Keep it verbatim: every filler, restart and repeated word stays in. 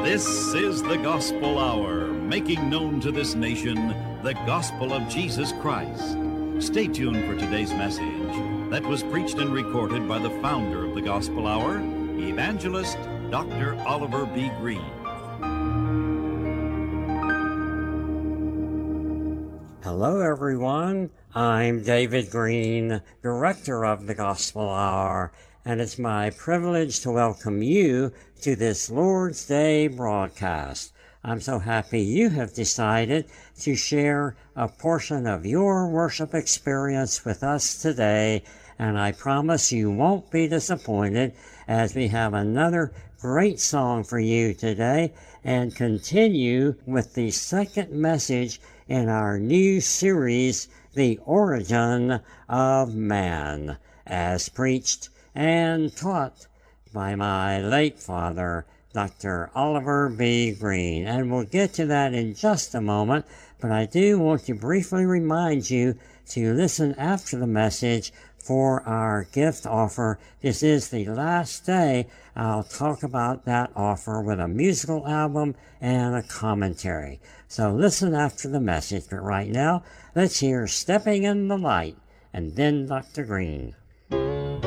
This is the Gospel Hour, making known to this nation the gospel of Jesus Christ. Stay tuned for today's message that was preached and recorded by the founder of the Gospel Hour, Evangelist Doctor Oliver B. Greene. Hello, everyone. I'm David Greene, Director of the Gospel Hour, and it's my privilege to welcome you to this Lord's Day broadcast. I'm so happy you have decided to share a portion of your worship experience with us today, and I promise you won't be disappointed as we have another great song for you today and continue with the second message in our new series, The Origin of Man, as preached and taught by my late father, Doctor Oliver B. Greene. And we'll get to that in just a moment, but I do want to briefly remind you to listen after the message for our gift offer. This is the last day. I'll talk about that offer with a musical album and a commentary. So listen after the message, but right now, let's hear Stepping in the Light, and then Doctor Greene.